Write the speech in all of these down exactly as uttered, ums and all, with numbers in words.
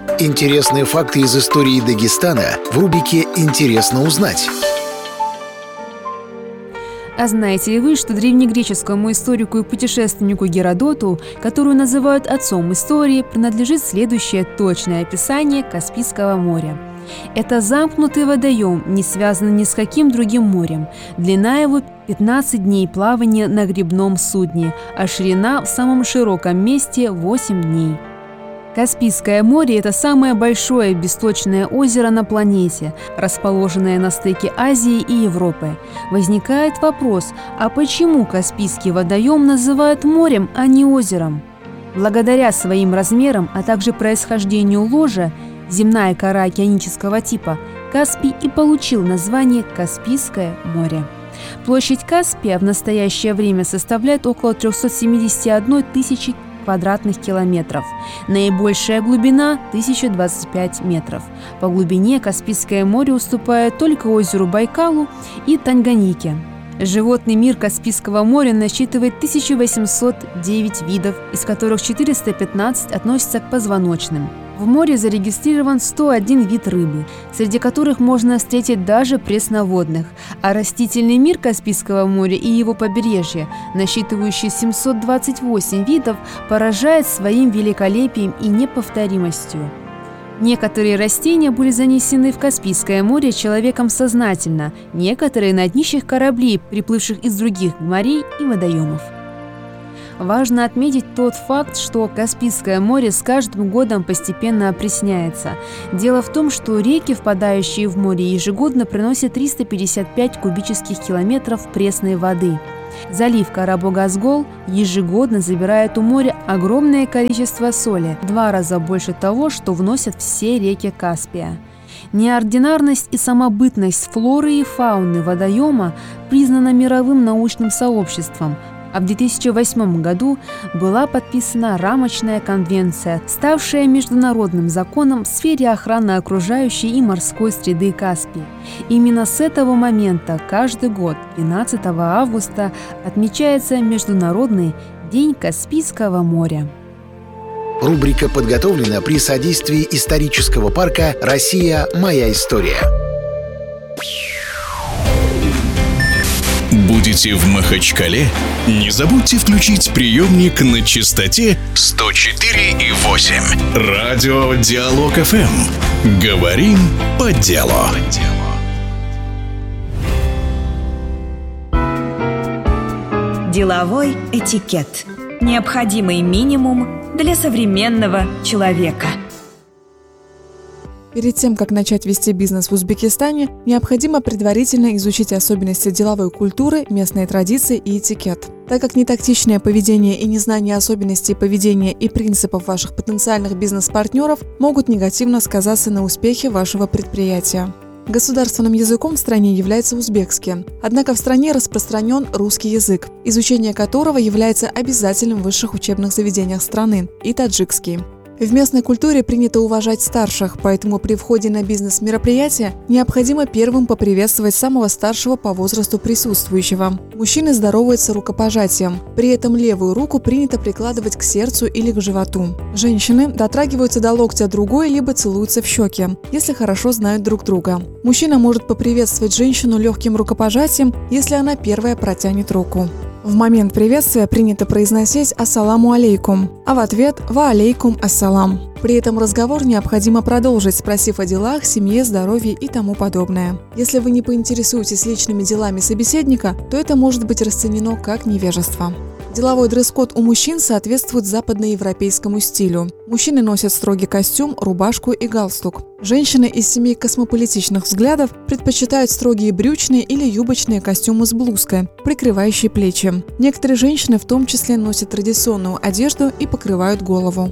Интересные факты из истории Дагестана в рубрике «Интересно узнать». А знаете ли вы, что древнегреческому историку и путешественнику Геродоту, которую называют отцом истории, принадлежит следующее точное описание Каспийского моря? Это замкнутый водоем, не связанный ни с каким другим морем. Длина его пятнадцать дней плавания на гребном судне, а ширина в самом широком месте восемь дней. Каспийское море – это самое большое бесточное озеро на планете, расположенное на стыке Азии и Европы. Возникает вопрос, а почему Каспийский водоем называют морем, а не озером? Благодаря своим размерам, а также происхождению ложа, земная кора океанического типа, Каспий и получил название Каспийское море. Площадь Каспия в настоящее время составляет около триста семьдесят одна тысяча квадратных километров. Наибольшая глубина – тысяча двадцать пять метров. По глубине Каспийское море уступает только озеру Байкалу и Танганьике. Животный мир Каспийского моря насчитывает тысячу восемьсот девять видов, из которых четыреста пятнадцать относятся к позвоночным. В море зарегистрирован сто один вид рыбы, среди которых можно встретить даже пресноводных, а растительный мир Каспийского моря и его побережья, насчитывающий семьсот двадцать восемь видов, поражает своим великолепием и неповторимостью. Некоторые растения были занесены в Каспийское море человеком сознательно, некоторые на днищах кораблей, приплывших из других морей и водоемов. Важно отметить тот факт, что Каспийское море с каждым годом постепенно опресняется. Дело в том, что реки, впадающие в море, ежегодно приносят триста пятьдесят пять кубических километров пресной воды. Залив Карабогазгол ежегодно забирает у моря огромное количество соли, в два раза больше того, что вносят все реки Каспия. Неординарность и самобытность флоры и фауны водоема признана мировым научным сообществом, а в две тысячи восьмом году была подписана рамочная конвенция, ставшая международным законом в сфере охраны окружающей и морской среды Каспия. Именно с этого момента каждый год, двенадцатого августа, отмечается Международный день Каспийского моря. Рубрика подготовлена при содействии исторического парка «Россия. Моя история». Будете в Махачкале? Не забудьте включить приемник на частоте сто четыре и восемь. Радио Диалог эф эм. Говорим по делу. Деловой этикет. Необходимый минимум для современного человека. Перед тем, как начать вести бизнес в Узбекистане, необходимо предварительно изучить особенности деловой культуры, местные традиции и этикет. Так как нетактичное поведение и незнание особенностей поведения и принципов ваших потенциальных бизнес-партнеров могут негативно сказаться на успехе вашего предприятия. Государственным языком в стране является узбекский, однако в стране распространен русский язык, изучение которого является обязательным в высших учебных заведениях страны, и таджикский. В местной культуре принято уважать старших, поэтому при входе на бизнес-мероприятие необходимо первым поприветствовать самого старшего по возрасту присутствующего. Мужчины здороваются рукопожатием, при этом левую руку принято прикладывать к сердцу или к животу. Женщины дотрагиваются до локтя другой либо целуются в щеки, если хорошо знают друг друга. Мужчина может поприветствовать женщину легким рукопожатием, если она первая протянет руку. В момент приветствия принято произносить «Ассаламу алейкум», а в ответ «Ва алейкум ассалам». При этом разговор необходимо продолжить, спросив о делах, семье, здоровье и тому подобное. Если вы не поинтересуетесь личными делами собеседника, то это может быть расценено как невежество. Деловой дресс-код у мужчин соответствует западноевропейскому стилю. Мужчины носят строгий костюм, рубашку и галстук. Женщины из семей космополитичных взглядов предпочитают строгие брючные или юбочные костюмы с блузкой, прикрывающей плечи. Некоторые женщины в том числе носят традиционную одежду и покрывают голову.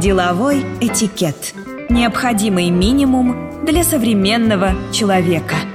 Деловой этикет. Необходимый минимум для современного человека.